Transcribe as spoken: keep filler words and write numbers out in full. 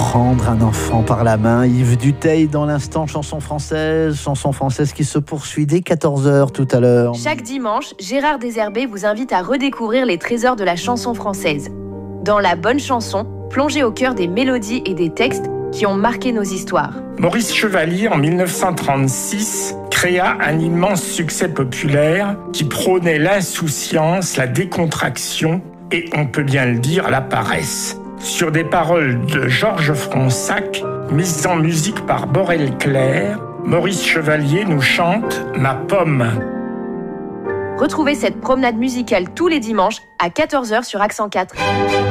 Prendre un enfant par la main, Yves Duteil dans l'instant chanson française, chanson française qui se poursuit dès quatorze heures tout à l'heure. Chaque dimanche, Gérard Désherbet vous invite à redécouvrir les trésors de la chanson française. Dans La Bonne Chanson, plongez au cœur des mélodies et des textes qui ont marqué nos histoires. Maurice Chevalier, en mille neuf cent trente-six, créa un immense succès populaire qui prônait l'insouciance, la décontraction et, on peut bien le dire, la paresse. Sur des paroles de Georges Fronsac, mises en musique par Borel Clair, Maurice Chevalier nous chante « Ma pomme ». Retrouvez cette promenade musicale tous les dimanches à quatorze heures sur Accent quatre.